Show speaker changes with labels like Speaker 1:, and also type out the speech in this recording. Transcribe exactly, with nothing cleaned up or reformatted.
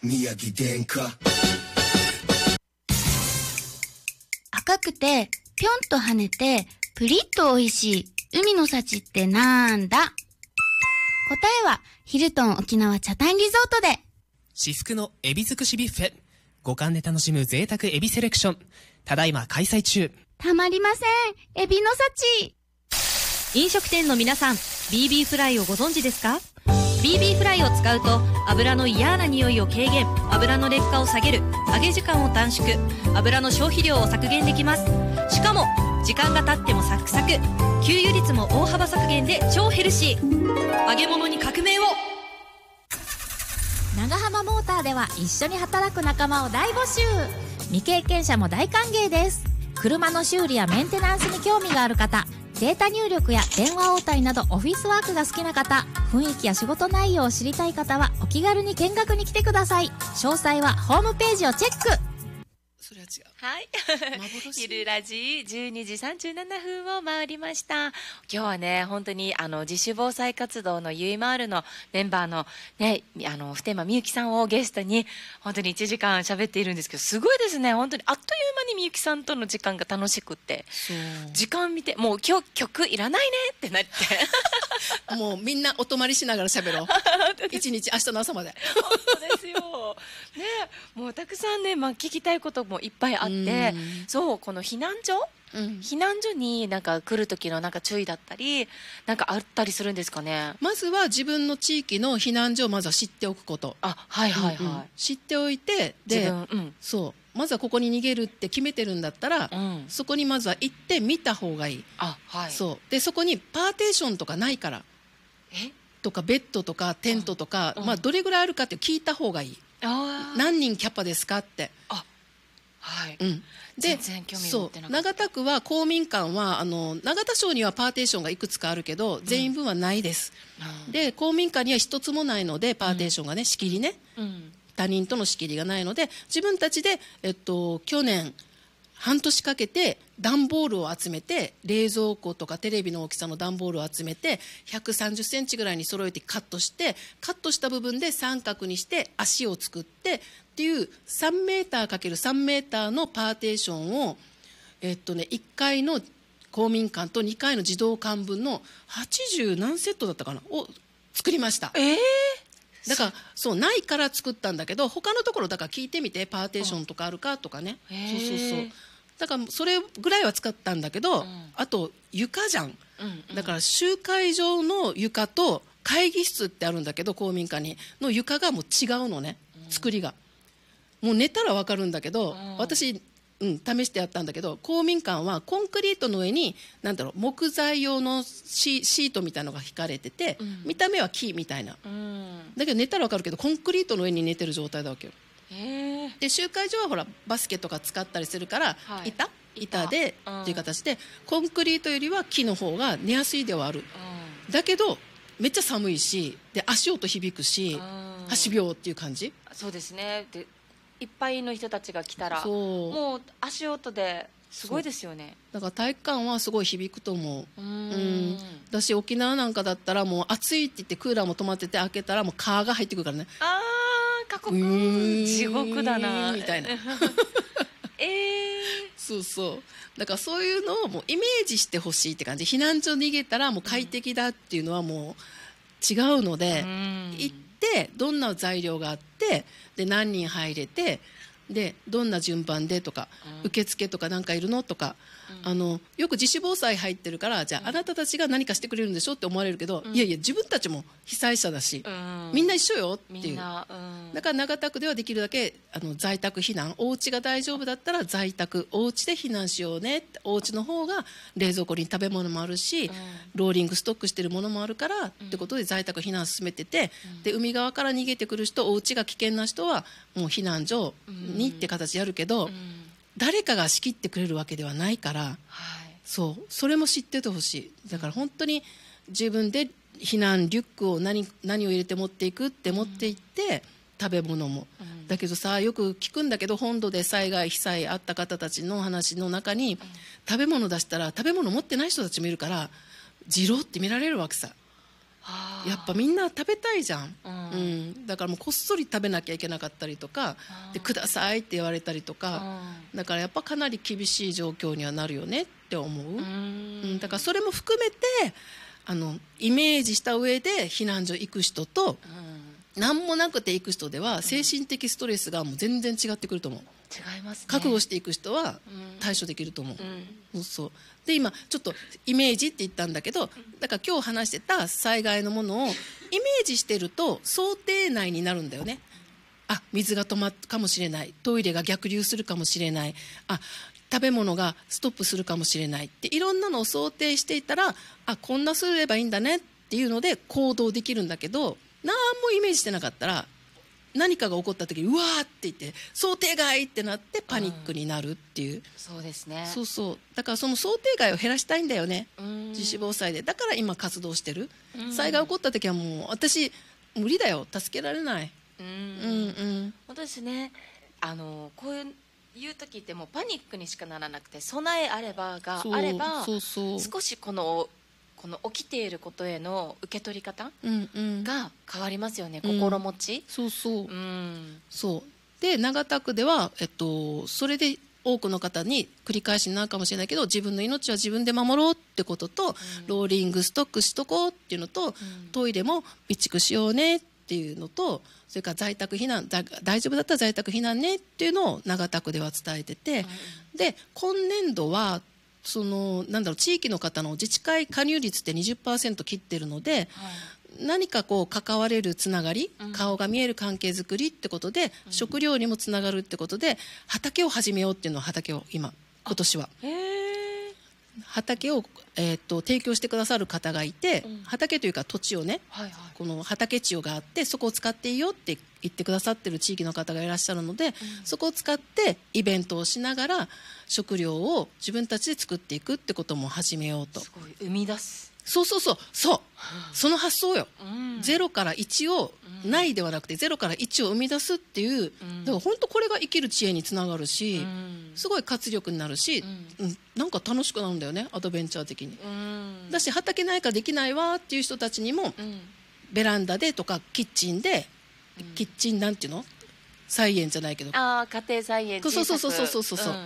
Speaker 1: 宮城殿下。
Speaker 2: 赤くてぴょんと跳ねてプリッと美味しい海の幸ってなんだ？答えはヒルトン沖縄北谷リゾートで。
Speaker 3: 至福のエビ尽くしビュッフェ、五感で楽しむ贅沢エビセレクション、ただいま開催中。
Speaker 2: たまりません、エビの幸。
Speaker 4: 飲食店の皆さん、 ビービー フライをご存知ですか？ ビービー フライを使うと油の嫌な匂いを軽減、油の劣化を下げる、揚げ時間を短縮、油の消費量を削減できます。しかも時間が経ってもサクサク、給油率も大幅削減で超ヘルシー。揚げ物に革命を。
Speaker 5: 長浜モーターでは一緒に働く仲間を大募集。未経験者も大歓迎です。車の修理やメンテナンスに興味がある方、データ入力や電話応対などオフィスワークが好きな方、雰囲気や仕事内容を知りたい方はお気軽に見学に来てください。詳細はホームページをチェック。
Speaker 6: それは違う。
Speaker 7: はい。昼ラジじゅうにじさんじゅうななふんを回りました。今日はね、本当にあの自主防災活動のゆいまーるのメンバーのね、あの普天間みゆきさんをゲストに本当にいちじかん喋っているんですけど、すごいですね。本当にあっという間にみゆきさんとの時間が楽しくって、時間見てもう今日曲いらないねってなって
Speaker 6: もうみんなお泊まりしながら喋ろう。一日明日の朝まで。
Speaker 7: 本当ですよ。ね、もうたくさんね、まあ聞きたいこともいっぱいあって、そうこの避難所、うん、避難所になんか来る時のなんか注意だったりなんかあったりするんですかね。
Speaker 6: まずは自分の地域の避難所をまずは知っておくこと。
Speaker 7: あ、はいはいはい。うんうん、
Speaker 6: 知っておいて、で、うん、そうまずはここに逃げるって決めてるんだったら、うん、そこにまずは行って見た方がいい。
Speaker 7: あ、はい。
Speaker 6: そうでそこにパーテーションとかないから、
Speaker 7: え
Speaker 6: とかベッドとかテントとか、うん、まあどれぐらいあるかって聞いた方がいい。
Speaker 7: あ、
Speaker 6: 何人キャパですかって。
Speaker 7: あ、はい、
Speaker 6: うん、でそう長田区は公民館はあの長田省にはパーテーションがいくつかあるけど全員分はないです、うん、で公民館には一つもないのでパーテーションがね、うん、仕切りね、うん、他人との仕切りがないので自分たちで、えっと、去年半年かけて段ボールを集めて冷蔵庫とかテレビの大きさの段ボールを集めてひゃくさんじゅっセンチぐらいに揃えてカットしてカットした部分で三角にして足を作ってっていうさんメーターかけるさんメーターのパーテーションを、えっとね、いっかいの公民館とにかいの児童館分のはちじゅう何セットだったかなを作りました。
Speaker 7: えー
Speaker 6: だからそうないから作ったんだけど他のところだから聞いてみてパーテーションとかあるかとかね、そうそうそうだからそれぐらいは使ったんだけど、うん、あと床じゃん、うんうん、だから集会場の床と会議室ってあるんだけど公民館にの床がもう違うのね、うん、作りがもう寝たら分かるんだけど、うん、私、うん、試してやったんだけど公民館はコンクリートの上になんだろう木材用の シ, シートみたいなのが引かれてて、うん、見た目は木みたいな、うん、だけど寝たら分かるけどコンクリートの上に寝てる状態だわけよ。で集会所はほらバスケとか使ったりするから、はい、板, 板でっていう形で、うん、コンクリートよりは木の方が寝やすいではある、うん、だけどめっちゃ寒いしで足音響くし、うん、はしびょうっていう感じ。
Speaker 7: そうですね。でいっぱいの人たちが来たらもう足音ですごいですよね。
Speaker 6: だから体育館はすごい響くと思う。うんうんだし沖縄なんかだったらもう暑いって言ってクーラーも止まってて開けたらもう蚊が入ってくるからね。
Speaker 7: あ過酷地獄だな
Speaker 6: みたいな
Speaker 7: えー、
Speaker 6: そうそうだからそういうのをもうイメージしてほしいって感じ。避難所逃げたらもう快適だっていうのはもう違うので、うん、行ってどんな材料があってで何人入れてでどんな順番でとか、うん、受付とか何かいるのとか、うん、あのよく自主防災入ってるからじゃあ、うん、あなたたちが何かしてくれるんでしょって思われるけど、うん、いやいや自分たちも被災者だし、うん、みんな一緒よっていう、うん、だから長田区ではできるだけあの在宅避難お家が大丈夫だったら在宅お家で避難しようねってお家の方が冷蔵庫に食べ物もあるし、うん、ローリングストックしてるものもあるから、うん、ってことで在宅避難進めてて、うん、で海側から逃げてくる人お家が危険な人はもう避難所にって形やるけど、うん、誰かが仕切ってくれるわけではないから、はい、そうそれも知っててほしい。だから本当に自分で避難リュックを 何, 何を入れて持っていくって持っていって、うん、食べ物も、うん、だけどさよく聞くんだけど本土で災害被災あった方たちの話の中に、うん、食べ物出したら食べ物持ってない人たちもいるからジローって見られるわけさ。
Speaker 7: はあ
Speaker 6: やっぱみんな食べたいじゃん、
Speaker 7: う
Speaker 6: うんんだからもうこっそり食べなきゃいけなかったりとかでくださいって言われたりとか、だからやっぱかなり厳しい状況にはなるよねって思う、
Speaker 7: うん
Speaker 6: うんだからそれも含めてあのイメージした上で避難所行く人と何もなくて行く人では精神的ストレスがもう全然違ってくると思う。
Speaker 7: 違いますね。
Speaker 6: 覚悟していく人は
Speaker 7: うん
Speaker 6: 対処できると思う、
Speaker 7: うん
Speaker 6: そうそうで今ちょっとイメージって言ったんだけど、だから今日話してた災害のものをイメージしてると想定内になるんだよね。あ、水が止まるかもしれない、トイレが逆流するかもしれない、あ、食べ物がストップするかもしれないっていろんなのを想定していたら、あ、こんなすればいいんだねっていうので行動できるんだけど、何もイメージしてなかったら何かが起こった時にうわーって言って想定外ってなってパニックになるっていう、
Speaker 7: そうですね。
Speaker 6: そうそうだからその想定外を減らしたいんだよね、
Speaker 7: うん
Speaker 6: 自主防災で。だから今活動してる、
Speaker 7: うん
Speaker 6: 災害起こった時はもう私無理だよ、助けられない、
Speaker 7: うん
Speaker 6: うんうん
Speaker 7: 本当ですね。あのこういういう時ってもうパニックにしかならなくて、備えあればが
Speaker 6: そう
Speaker 7: あれば
Speaker 6: そうそう
Speaker 7: 少しこのこの起きていることへの受け取り方
Speaker 6: うんうん
Speaker 7: が変わりますよね、
Speaker 6: うん
Speaker 7: 心持ち。
Speaker 6: そうそう、
Speaker 7: うん
Speaker 6: そうで長田区では、えっと、それで多くの方に繰り返しになるかもしれないけど、自分の命は自分で守ろうってことと、ローリングストックしとこうっていうのと、トイレも備蓄しようねっていうのと、それから在宅避難だ大丈夫だったら在宅避難ねっていうのを長田区では伝えてて、で今年度はそのなんだろう地域の方の自治会加入率って にじゅっパーセント 切ってるので、何かこう関われるつながり、顔が見える関係づくりってことで、食料にもつながるってことで畑を始めようっていうのは、畑を今今年は
Speaker 7: へえ
Speaker 6: 畑を、えー、と提供してくださる方がいて、
Speaker 7: うん
Speaker 6: 畑というか土地をね、
Speaker 7: はいはい
Speaker 6: この畑地があってそこを使っていいよって言ってくださってる地域の方がいらっしゃるので、そこを使ってイベントをしながら食料を自分たちで作っていくってことも始めようと。
Speaker 7: すごい生み出す。
Speaker 6: そうそうそうそう、その発想よ、
Speaker 7: うん
Speaker 6: ゼロからいちをないではなくてゼロからいちを生み出すっていう、
Speaker 7: ん
Speaker 6: だから本当これが生きる知恵につながるし、
Speaker 7: うん
Speaker 6: すごい活力になるし、うんなんか楽しくなるんだよね、アドベンチャー的に。
Speaker 7: うん
Speaker 6: だし畑ないかできないわっていう人たちにも、
Speaker 7: うん
Speaker 6: ベランダでとかキッチンで、キッチンなんていうの菜園じゃないけど、
Speaker 7: ああ家庭菜園
Speaker 6: そうそうそうそうそうそう、
Speaker 7: ん